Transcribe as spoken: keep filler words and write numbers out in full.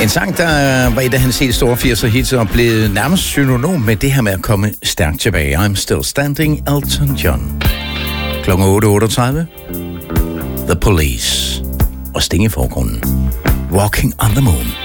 En sang, der var et af hans helt store firser hits og blev nærmest synonym med det her med at komme stærkt tilbage. I'm Still Standing, Elton John. Klokken otte otteogtredive. The Police. Og Sting i forgrunden. Walking on the Moon.